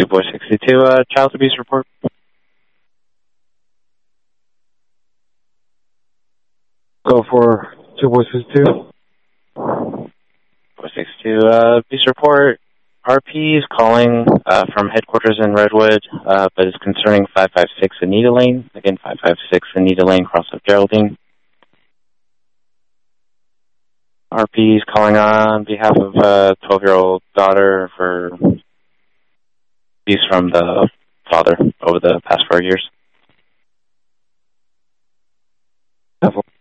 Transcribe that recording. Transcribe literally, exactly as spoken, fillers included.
Boy sixty-two, uh, child abuse report. Go for two Boy sixty-two. Boy sixty-two, uh, abuse report. R P is calling uh, from headquarters in Redwood, uh, but it's concerning five five six Anita Lane. Again, five five six Anita Lane, cross of Geraldine. R P is calling on behalf of a twelve-year-old daughter for abuse from the father over the past four years.